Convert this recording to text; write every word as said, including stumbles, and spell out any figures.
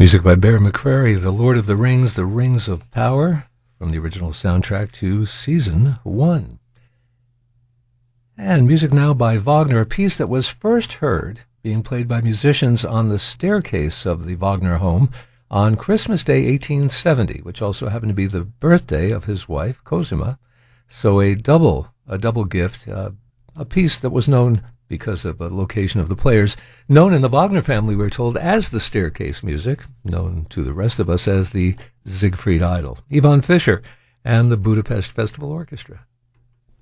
Music by Bear McCreary, The Lord of the Rings, The Rings of Power, from the original soundtrack to Season one. And music now by Wagner, a piece that was first heard being played by musicians on the staircase of the Wagner home on Christmas Day eighteen seventy, which also happened to be the birthday of his wife, Cosima. So a double, a double gift, uh, a piece that was known because of the location of the players, known in the Wagner family, we're told, as the staircase music, known to the rest of us as the Siegfried Idyll. Ivan Fischer and the Budapest Festival Orchestra.